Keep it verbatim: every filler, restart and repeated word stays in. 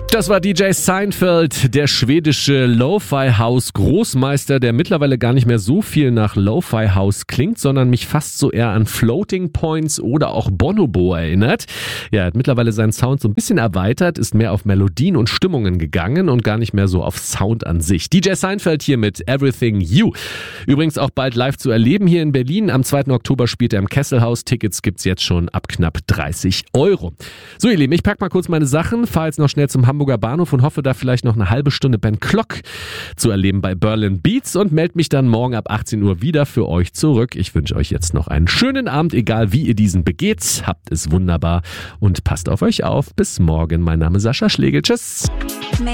Das war D J Seinfeld, der schwedische Lo-Fi-House-Großmeister, der mittlerweile gar nicht mehr so viel nach Lo-Fi-House klingt, sondern mich fast so eher an Floating Points oder auch Bonobo erinnert. Ja, er hat mittlerweile seinen Sound so ein bisschen erweitert, ist mehr auf Melodien und Stimmungen gegangen und gar nicht mehr so auf Sound an sich. D J Seinfeld hier mit Everything You. Übrigens auch bald live zu erleben hier in Berlin. Am zweiten Oktober spielt er im Kesselhaus. Tickets gibt's jetzt schon ab knapp dreißig Euro. So ihr Lieben, ich pack mal kurz meine Sachen, fahr jetzt noch schnell zum Hamburger Bahnhof und hoffe da vielleicht noch eine halbe Stunde Ben Klock zu erleben bei Berlin Beats und melde mich dann morgen ab achtzehn Uhr wieder für euch zurück. Ich wünsche euch jetzt noch einen schönen Abend, egal wie ihr diesen begeht. Habt es wunderbar und passt auf euch auf. Bis morgen. Mein Name ist Sascha Schlegel. Tschüss.